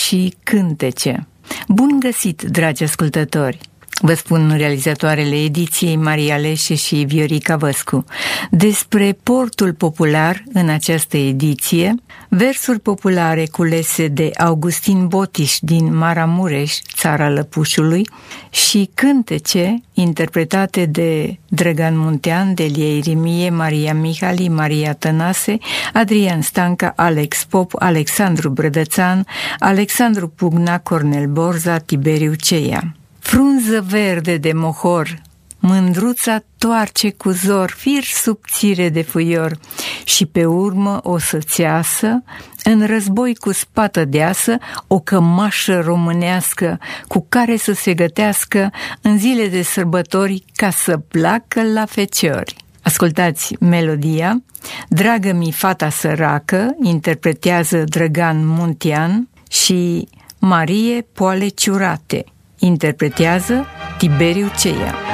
și cântece. Bun găsit, dragi ascultători! Vă spun realizatoarele ediției Maria Leșe și Viorica Văscu. Despre portul popular în această ediție, versuri populare culese de Augustin Botiș din Maramureș, țara Lăpușului, și cântece interpretate de Drăgan Muntean, Delia Irimie, Maria Mihali, Maria Tănase, Adrian Stanca, Alex Pop, Alexandru Brădățan, Alexandru Pugna, Cornel Borza, Tiberiu Ceia. Frunză verde de mohor, mândruța toarce cu zor, fir subțire de fuior, și pe urmă o sățeasă, în război cu spată deasă, o cămașă românească, cu care să se gătească în zile de sărbători, ca să placă la feciori. Ascultați melodia. Dragă-mi fata săracă, interpretează Drăgan Muntean, și Marie Poale Ciurate, interpretează Tiberiu Ceia.